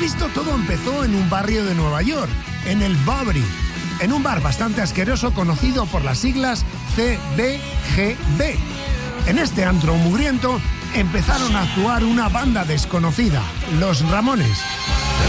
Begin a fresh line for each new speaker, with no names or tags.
visto, todo empezó en un barrio de Nueva York, en el Bowery, en un bar bastante asqueroso conocido por las siglas CBGB. En este antro mugriento empezaron a actuar una banda desconocida, Los Ramones.